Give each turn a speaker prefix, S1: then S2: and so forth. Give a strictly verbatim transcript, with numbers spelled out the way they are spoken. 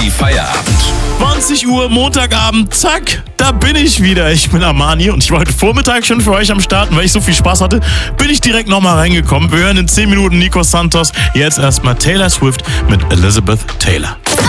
S1: Energy Feierabend.
S2: zwanzig Uhr, Montagabend, zack, da bin ich wieder. Ich bin Armani und ich war heute Vormittag schon für euch am Start. Und weil ich so viel Spaß hatte, bin ich direkt nochmal reingekommen. Wir hören in zehn Minuten Nico Santos. Jetzt erstmal Taylor Swift mit Elizabeth Taylor.